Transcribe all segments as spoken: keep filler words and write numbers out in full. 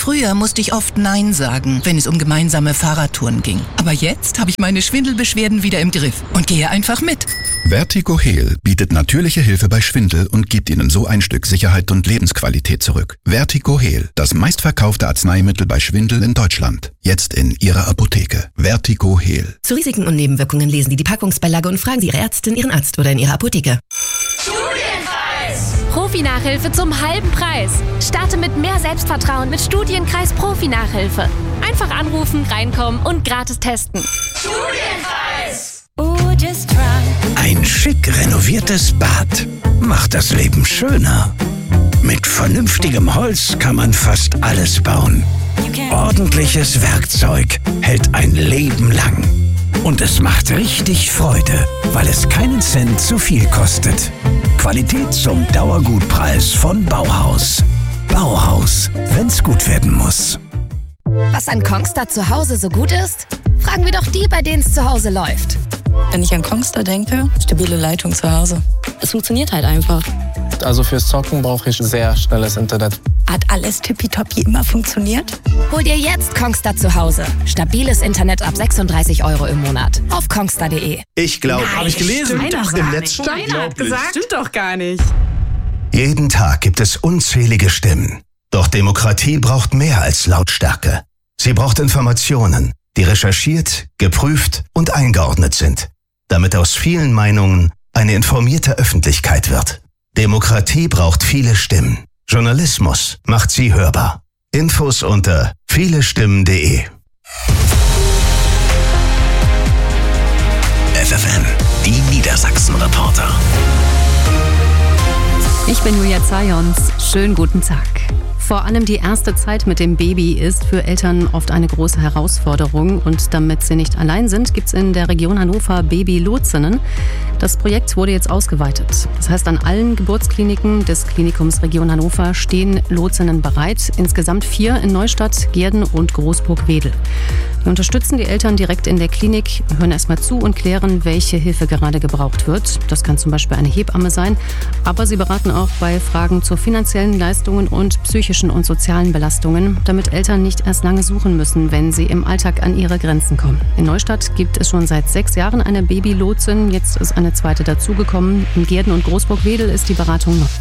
Früher musste ich oft Nein sagen, wenn es um gemeinsame Fahrradtouren ging. Aber jetzt habe ich meine Schwindelbeschwerden wieder im Griff und gehe einfach mit. Vertigo Heal bietet natürliche Hilfe bei Schwindel und gibt Ihnen so ein Stück Sicherheit und Lebensqualität zurück. Vertigo Heal, das meistverkaufte Arzneimittel bei Schwindel in Deutschland. Jetzt in Ihrer Apotheke. Vertigo Heal. Zu Risiken und Nebenwirkungen lesen Sie die Packungsbeilage und fragen Sie Ihre Ärztin, Ihren Arzt oder in Ihrer Apotheke. Studienkreis! Profi-Nachhilfe zum halben Preis. Starte mit mehr Selbstvertrauen mit Studienkreis Profi-Nachhilfe. Einfach anrufen, reinkommen und gratis testen. Studienkreis! Ein schick renoviertes Bad macht das Leben schöner. Mit vernünftigem Holz kann man fast alles bauen. Ordentliches Werkzeug hält ein Leben lang. Und es macht richtig Freude, weil es keinen Cent zu viel kostet. Qualität zum Dauergutpreis von Bauhaus. Bauhaus, wenn's gut werden muss. Was an Kongstar zu Hause so gut ist? Fragen wir doch die, bei denen es zu Hause läuft. Wenn ich an Kongstar denke, stabile Leitung zu Hause. Es funktioniert halt einfach. Also fürs Zocken brauche ich sehr schnelles Internet. Hat alles tippitoppi immer funktioniert? Hol dir jetzt Kongstar zu Hause. Stabiles Internet ab sechsunddreißig Euro im Monat. Auf kongstar punkt de. Ich glaube, habe ich gelesen. Im Netz stand. Keiner hat gesagt. Stimmt doch gar nicht. Jeden Tag gibt es unzählige Stimmen. Doch Demokratie braucht mehr als Lautstärke. Sie braucht Informationen, die recherchiert, geprüft und eingeordnet sind, damit aus vielen Meinungen eine informierte Öffentlichkeit wird. Demokratie braucht viele Stimmen. Journalismus macht sie hörbar. Infos unter vielestimmen punkt de. F F N, die Niedersachsen-Reporter. Ich bin Julia Zayons. Schönen guten Tag. Vor allem die erste Zeit mit dem Baby ist für Eltern oft eine große Herausforderung. Und damit sie nicht allein sind, gibt es in der Region Hannover Baby-Lotsinnen. Das Projekt wurde jetzt ausgeweitet. Das heißt, an allen Geburtskliniken des Klinikums Region Hannover stehen Lotsinnen bereit. Insgesamt vier in Neustadt, Gehrden und Großburg-Wedel. Wir unterstützen die Eltern direkt in der Klinik, hören erstmal zu und klären, welche Hilfe gerade gebraucht wird. Das kann zum Beispiel eine Hebamme sein, aber sie beraten auch bei Fragen zu finanziellen Leistungen und psychischen und sozialen Belastungen, damit Eltern nicht erst lange suchen müssen, wenn sie im Alltag an ihre Grenzen kommen. In Neustadt gibt es schon seit sechs Jahren eine Baby-Lotsin, jetzt ist eine zweite dazugekommen. In Gehrden und Großburg-Wedel ist die Beratung noch.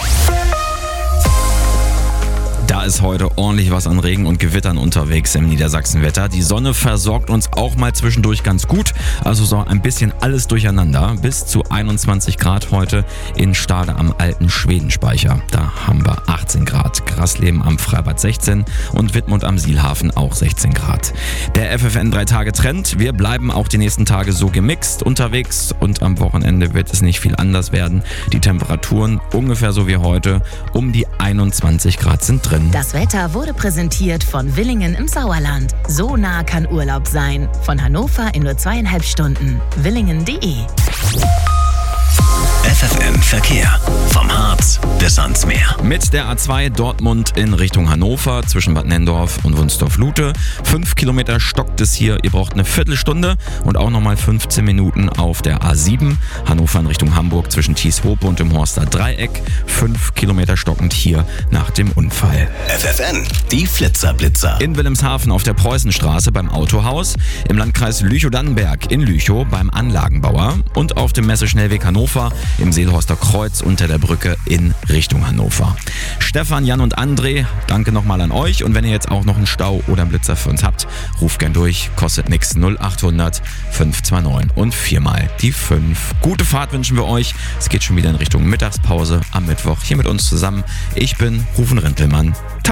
Da ist heute ordentlich was an Regen und Gewittern unterwegs im Niedersachsenwetter. Die Sonne versorgt uns auch mal zwischendurch ganz gut. Also so ein bisschen alles durcheinander. Bis zu einundzwanzig Grad heute in Stade am alten Schwedenspeicher. Da haben wir achtzehn Grad. Grasleben am Freibad sechzehn und Wittmund am Sielhafen auch sechzehn Grad. Der F F N drei Tage Trend. Wir bleiben auch die nächsten Tage so gemixt unterwegs und am Wochenende wird es nicht viel anders werden. Die Temperaturen ungefähr so wie heute. Um die einundzwanzig Grad sind drin. Das Wetter wurde präsentiert von Villingen im Sauerland. So nah kann Urlaub sein. Von Hannover in nur zweieinhalb Stunden. Villingen punkt de. F F N Verkehr. Vom Harz bis ans Meer. Mit der A zwei Dortmund in Richtung Hannover zwischen Bad Nenndorf und Wunsdorf-Lute. Fünf Kilometer stockt es hier. Ihr braucht eine Viertelstunde und auch nochmal fünfzehn Minuten auf der A sieben. Hannover in Richtung Hamburg zwischen Thieshope und dem Horster Dreieck. Fünf Kilometer stockend hier nach dem Unfall. F F N, die Flitzerblitzer. In Wilhelmshaven auf der Preußenstraße beim Autohaus. Im Landkreis Lüchow-Dannenberg in Lüchow beim Anlagenbauer. Und auf dem Messeschnellweg Hannover im Seelhorster Kreuz unter der Brücke in Richtung Hannover. Stefan, Jan und André, danke nochmal an euch. Und wenn ihr jetzt auch noch einen Stau oder einen Blitzer für uns habt, ruft gern durch. Kostet nix. null achthundert fünf zwei neun und viermal die fünf. Gute Fahrt wünschen wir euch. Es geht schon wieder in Richtung Mittagspause am Mittwoch hier mit uns zusammen. Ich bin Rufen Rintelmann.